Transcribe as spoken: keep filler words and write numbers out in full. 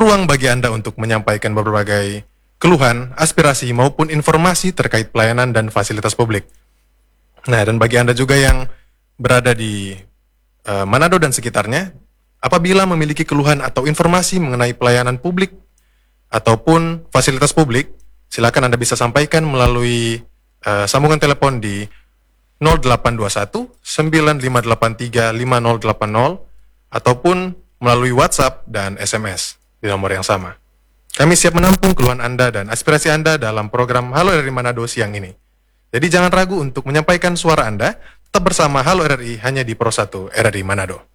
ruang bagi Anda untuk menyampaikan berbagai keluhan, aspirasi, maupun informasi terkait pelayanan dan fasilitas publik. Nah, dan bagi Anda juga yang berada di uh, Manado dan sekitarnya, apabila memiliki keluhan atau informasi mengenai pelayanan publik ataupun fasilitas publik, silakan Anda bisa sampaikan melalui uh, sambungan telepon di nol delapan dua satu sembilan lima delapan tiga lima nol delapan nol ataupun melalui WhatsApp dan S M S di nomor yang sama. Kami siap menampung keluhan Anda dan aspirasi Anda dalam program Halo R R I Manado siang ini. Jadi jangan ragu untuk menyampaikan suara Anda, tetap bersama Halo R R I hanya di Pro satu R R I Manado.